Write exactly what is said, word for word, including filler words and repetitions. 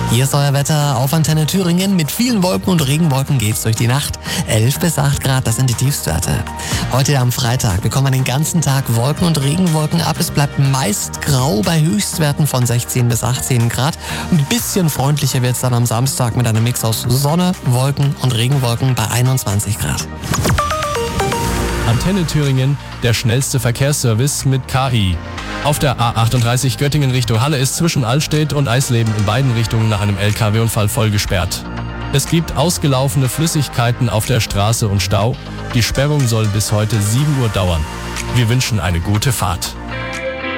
Hier ist euer Wetter auf Antenne Thüringen. Mit vielen Wolken und Regenwolken geht's durch die Nacht. elf bis acht Grad, das sind die Tiefstwerte. Heute am Freitag bekommen wir den ganzen Tag Wolken und Regenwolken ab. Es bleibt meist grau bei Höchstwerten von sechzehn bis achtzehn Grad. Ein bisschen freundlicher wird's dann am Samstag mit einem Mix aus Sonne, Wolken und Regenwolken bei einundzwanzig Grad. Antenne Thüringen, der schnellste Verkehrsservice mit K I. Auf der A achtunddreißig Göttingen Richtung Halle ist zwischen Allstedt und Eisleben in beiden Richtungen nach einem L K W-Unfall voll gesperrt. Es gibt ausgelaufene Flüssigkeiten auf der Straße und Stau. Die Sperrung soll bis heute sieben Uhr dauern. Wir wünschen eine gute Fahrt.